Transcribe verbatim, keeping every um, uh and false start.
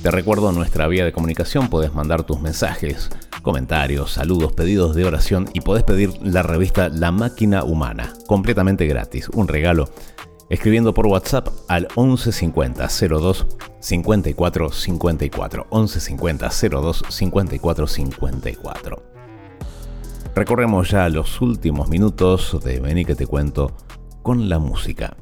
Te recuerdo nuestra vía de comunicación, podés mandar tus mensajes, comentarios, saludos, pedidos de oración y podés pedir la revista La Máquina Humana, completamente gratis, un regalo, escribiendo por WhatsApp al once cincuenta cero dos cincuenta y cuatro cincuenta y cuatro, once cincuenta cero dos cincuenta y cuatro cincuenta y cuatro. Recorremos ya los últimos minutos de Vení que te cuento con la música.